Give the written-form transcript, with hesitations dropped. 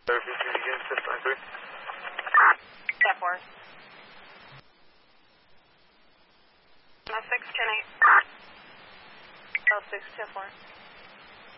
Repeat again, 693. Step 4. 6, 10, 8. 6, 10, 4.